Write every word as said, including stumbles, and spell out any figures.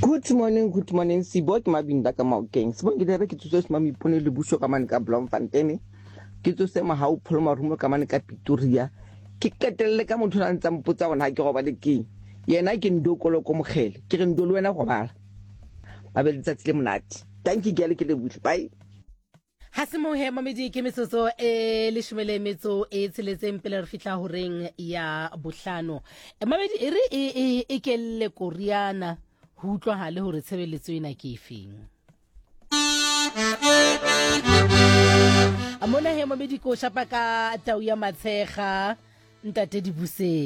Good morning, good morning. Sibo ke mabinda ka Maokeng. Sibo ke dere ke tsotse se mami pone le busho ka mane ka Bloemfontein. Ke tsotse ma ha o pholo marumo ka mane ka Pretoria. Ke ketelle ka motho a ntsa mpotsa bona ha ke go ba le keng. Yena ke ndokolo ko mogele. Ke re ndolo wena go bala. Ba be letsatsi le monate. Thank you gele ke le butle. Bye. Ha se mo he mamedi ke metsotso e le shumele metso e tseletseng pele re fitla ho reng ya bohlano. Mamedi e re e e ke le Koreana ho utlwahale hore tshebeletso ena ke efeng. Amona he mamedi ko shapa ka tau ya matshega ntate di buse